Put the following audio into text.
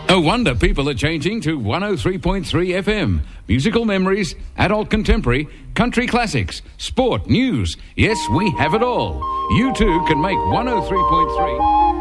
No wonder people are changing to 103.3 FM. Musical memories, adult contemporary, country classics, sport, news. Yes, we have it all. You too can make 103.3...